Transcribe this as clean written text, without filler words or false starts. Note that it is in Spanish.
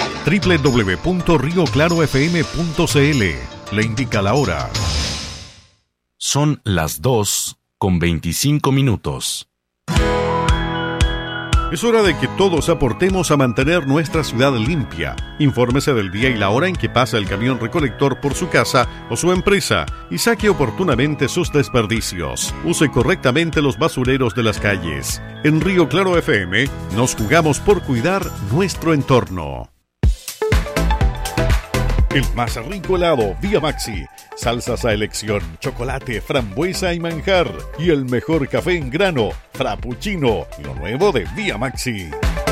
www.rioclarofm.cl le indica la hora. Son las 2:25. Es hora de que todos aportemos a mantener nuestra ciudad limpia. Infórmese del día y la hora en que pasa el camión recolector por su casa o su empresa y saque oportunamente sus desperdicios. Use correctamente los basureros de las calles. En Río Claro FM nos jugamos por cuidar nuestro entorno. El más rico helado Vía Maxi, salsas a elección, chocolate, frambuesa y manjar, y el mejor café en grano, frappuccino, lo nuevo de Vía Maxi.